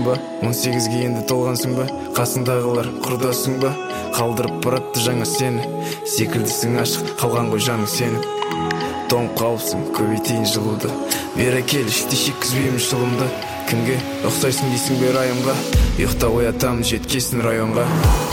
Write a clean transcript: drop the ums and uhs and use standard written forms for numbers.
жолдасың ба? 18-ге енді толғансың ба? Қасыңдағылар құрдасың ба? Қалдырып баратты жаңа сені, секілдісің ашық қалған ғой жаның сенің. Тоңып қалыпсың, көбейтейін жылуды, бері кел, ішті шеккізбеймін шылымды. Кімге ұқсайсың дейсің бе райымға? Ұйықта оятамын жеткесін районға.